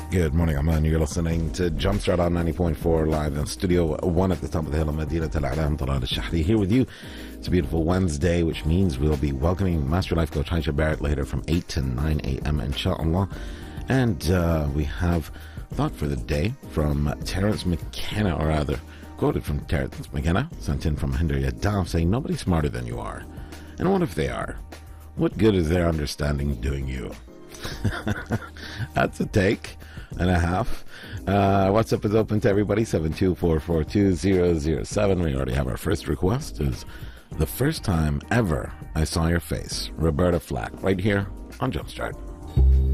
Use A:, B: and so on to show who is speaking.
A: Good morning, Aman. You're listening to Jumpstart on 90.4 live in Studio 1 at the top of the hill in Madinat Al-Alam, Talal Al-Shahri. Here with you. It's a beautiful Wednesday, which means we'll be welcoming Master Life Coach Aisha Barrett later from 8 to 9 a.m. inshallah. And we have thought for the day from Terence McKenna, or rather, quoted from Terence McKenna, sent in from Hinder Yadav, saying, "Nobody's smarter than you are. And what if they are? What good is their understanding doing you?" That's a take and a half. WhatsApp is open to everybody, 724420007. We already have our first request. Is the first time ever I saw your face, Roberta Flack, right here on Jumpstart.